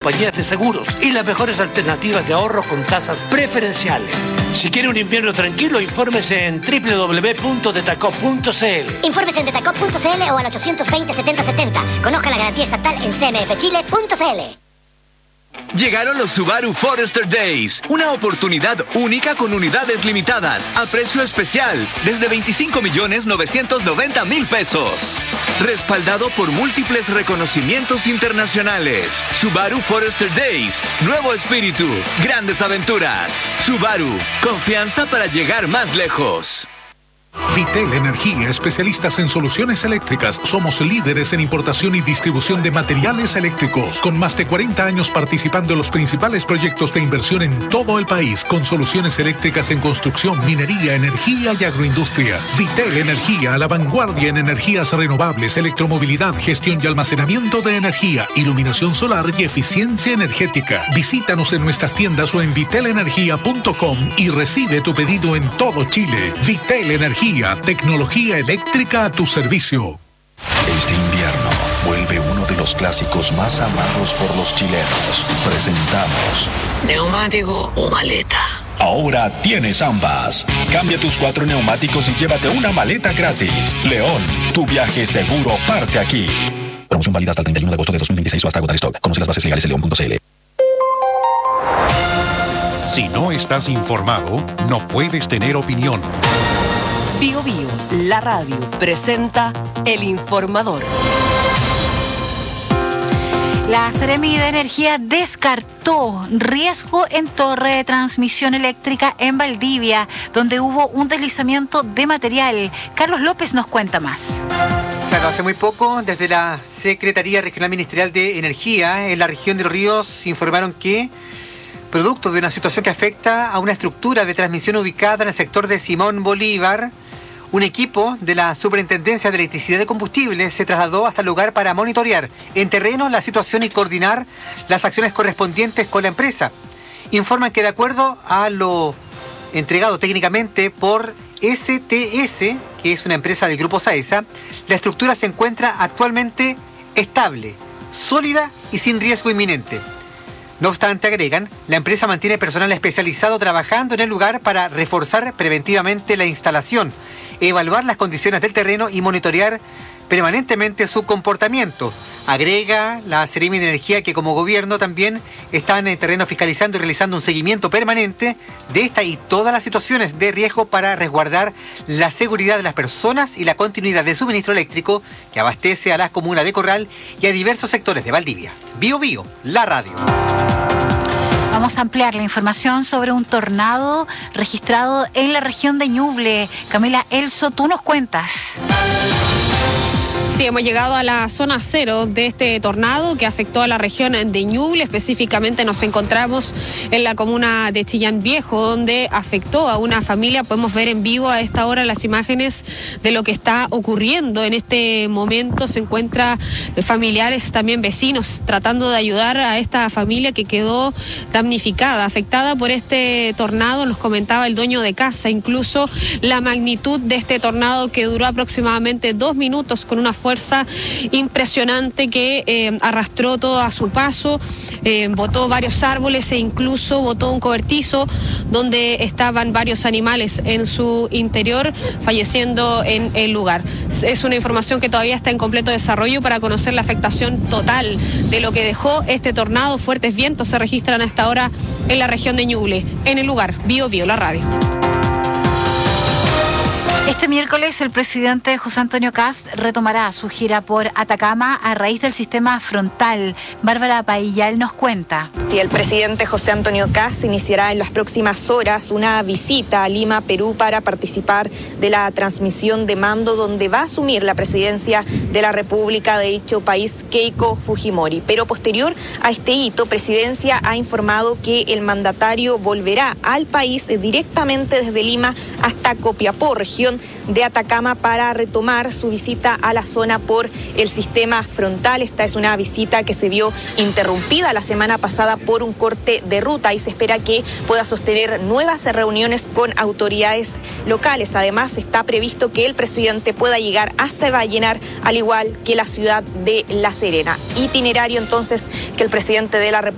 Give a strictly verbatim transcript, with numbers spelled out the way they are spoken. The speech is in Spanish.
compañías de seguros y las mejores alternativas de ahorro con tasas preferenciales. Si quiere un invierno tranquilo, infórmese en doble u doble u doble u punto detacop punto c l. Infórmese en detacop punto c l o al ochocientos veinte, setenta setenta. Conozca la garantía estatal en c m f chile punto c l. Llegaron los Subaru Forester Days, una oportunidad única con unidades limitadas, a precio especial, desde veinticinco millones novecientos noventa mil pesos. Respaldado por múltiples reconocimientos internacionales. Subaru Forester Days, nuevo espíritu, grandes aventuras. Subaru, confianza para llegar más lejos. Vitel Energía, especialistas en soluciones eléctricas. Somos líderes en importación y distribución de materiales eléctricos, con más de cuarenta años participando en los principales proyectos de inversión en todo el país, con soluciones eléctricas en construcción, minería, energía y agroindustria. Vitel Energía, a la vanguardia en energías renovables, electromovilidad, gestión y almacenamiento de energía, iluminación solar y eficiencia energética. Visítanos en nuestras tiendas o en vitel energía punto com y recibe tu pedido en todo Chile. Vitel Energía, tecnología eléctrica a tu servicio. Este invierno vuelve uno de los clásicos más amados por los chilenos. Presentamos ¿neumático o maleta? Ahora tienes ambas. Cambia tus cuatro neumáticos y llévate una maleta gratis. León, tu viaje seguro parte aquí. Promoción válida hasta el treinta y uno de agosto de dos mil veintiséis o hasta agotar stock. Conoce las bases legales en león punto c l. Si no estás informado, no puedes tener opinión. Bio Bio, la radio, presenta El Informador. La Seremi de Energía descartó riesgo en torre de transmisión eléctrica en Valdivia, donde hubo un deslizamiento de material. Carlos López nos cuenta más. Claro, hace muy poco, desde la Secretaría Regional Ministerial de Energía, en la región de Los Ríos, informaron que, producto de una situación que afecta a una estructura de transmisión ubicada en el sector de Simón Bolívar, un equipo de la Superintendencia de Electricidad y Combustible se trasladó hasta el lugar para monitorear en terreno la situación y coordinar las acciones correspondientes con la empresa. Informan que de acuerdo a lo entregado técnicamente por S T S, que es una empresa del Grupo Saesa, la estructura se encuentra actualmente estable, sólida y sin riesgo inminente. No obstante, agregan, la empresa mantiene personal especializado trabajando en el lugar para reforzar preventivamente la instalación, evaluar las condiciones del terreno y monitorear permanentemente su comportamiento. Agrega la Seremi de Energía que como gobierno también están en el terreno fiscalizando y realizando un seguimiento permanente de esta y todas las situaciones de riesgo para resguardar la seguridad de las personas y la continuidad del suministro eléctrico que abastece a las comunas de Corral y a diversos sectores de Valdivia. Bio Bio, la radio. Vamos a ampliar la información sobre un tornado registrado en la región de Ñuble. Camila Elso, tú nos cuentas. Sí, hemos llegado a la zona cero de este tornado que afectó a la región de Ñuble. Específicamente nos encontramos en la comuna de Chillán Viejo, donde afectó a una familia. Podemos ver en vivo a esta hora las imágenes de lo que está ocurriendo. En este momento se encuentran familiares, también vecinos, tratando de ayudar a esta familia que quedó damnificada, afectada por este tornado. Nos comentaba el dueño de casa, incluso la magnitud de este tornado que duró aproximadamente dos minutos con una fuerza impresionante que eh, arrastró todo a su paso, eh, botó varios árboles e incluso botó un cobertizo donde estaban varios animales en su interior, falleciendo en el lugar. Es una información que todavía está en completo desarrollo para conocer la afectación total de lo que dejó este tornado. Fuertes vientos se registran a esta hora en la región de Ñuble. En el lugar, Bio Bio, la radio. Este miércoles el presidente José Antonio Kast retomará su gira por Atacama a raíz del sistema frontal. Bárbara Paillal nos cuenta. Sí, el presidente José Antonio Kast iniciará en las próximas horas una visita a Lima, Perú, para participar de la transmisión de mando donde va a asumir la presidencia de la República de dicho país Keiko Fujimori. Pero posterior a este hito, Presidencia ha informado que el mandatario volverá al país directamente desde Lima hasta Copiapó, región de Atacama, para retomar su visita a la zona por el sistema frontal. Esta es una visita que se vio interrumpida la semana pasada por un corte de ruta y se espera que pueda sostener nuevas reuniones con autoridades locales. Además, está previsto que el presidente pueda llegar hasta Vallenar, al igual que la ciudad de La Serena. Itinerario entonces que el presidente de la República